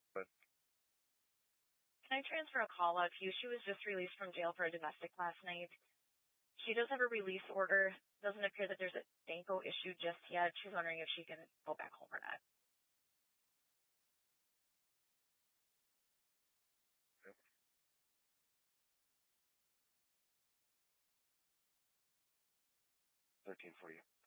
But Can I transfer a call out to you? She was just released from jail for a domestic last night. She does have a release order. Doesn't appear that there's a Danko issue just yet. She's wondering if she can go back home or not. yep, 13 for you.